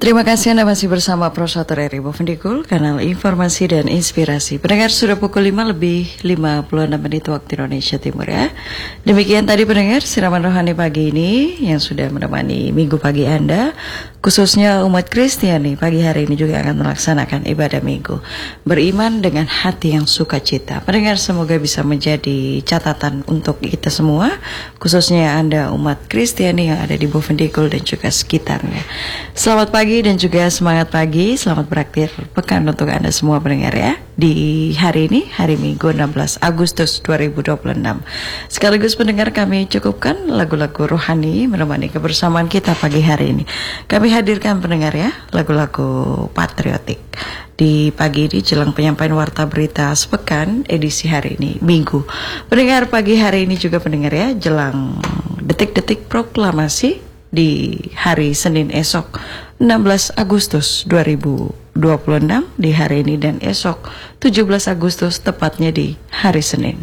Terima kasih Anda masih bersama Prosator RI Bovendikul, kanal informasi dan inspirasi. Pendengar, sudah pukul 5 lebih 56 menit waktu Indonesia Timur ya. Demikian tadi pendengar siraman rohani pagi ini yang sudah menemani minggu pagi Anda. Khususnya umat Kristiani pagi hari ini juga akan melaksanakan ibadah minggu. Beriman dengan hati yang sukacita. Pendengar, semoga bisa menjadi catatan untuk kita semua, khususnya Anda umat Kristiani yang ada di Bovendikul dan juga sekitarnya. Selamat pagi dan juga semangat pagi, selamat berakhir pekan untuk Anda semua pendengar ya. Di hari ini, hari Minggu 16 Agustus 2026. Sekaligus pendengar, kami cukupkan lagu-lagu rohani menemani kebersamaan kita pagi hari ini. Kami hadirkan pendengar ya, lagu-lagu patriotik di pagi ini jelang penyampaian warta berita sepekan edisi hari ini Minggu. Pendengar, pagi hari ini juga pendengar ya, jelang detik-detik proklamasi di hari Senin esok 16 Agustus 2026 di hari ini, dan esok 17 Agustus tepatnya di hari Senin.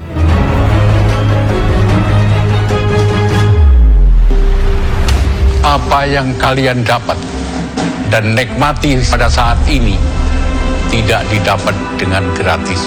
Apa yang kalian dapat dan nikmati pada saat ini tidak didapat dengan gratis.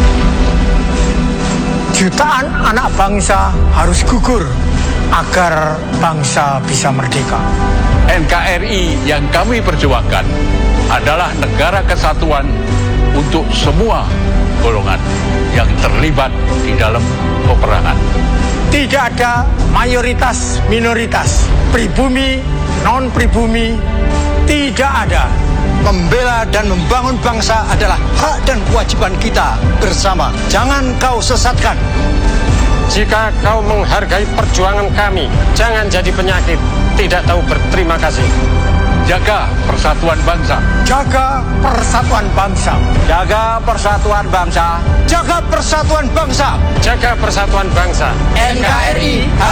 Jutaan anak bangsa harus gugur agar bangsa bisa merdeka. NKRI yang kami perjuangkan adalah negara kesatuan untuk semua golongan yang terlibat di dalam peperangan. Tidak ada mayoritas minoritas, pribumi, non-pribumi, tidak ada. Membela dan membangun bangsa adalah hak dan kewajiban kita bersama. Jangan kau sesatkan. Jika kau menghargai perjuangan kami, jangan jadi penyakit, tidak tahu berterima kasih. Jaga persatuan bangsa. Jaga persatuan bangsa. Jaga persatuan bangsa. Jaga persatuan bangsa. Jaga persatuan bangsa. NKRI